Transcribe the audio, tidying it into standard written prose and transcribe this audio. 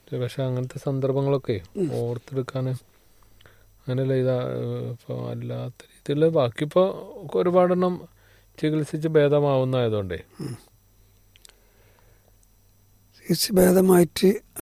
പക്ഷെ അങ്ങനത്തെ സന്ദർഭങ്ങളൊക്കെ ഓർത്തെടുക്കാൻ അങ്ങനെയല്ല ഇപ്പോൾ അല്ലാത്ത രീതിയിൽ ബാക്കിയിപ്പോൾ ഒരുപാടെണ്ണം ചികിത്സിച്ച് ഭേദമാവുന്നതായതുകൊണ്ടേ ചികിത്സ ഭേദമായിട്ട്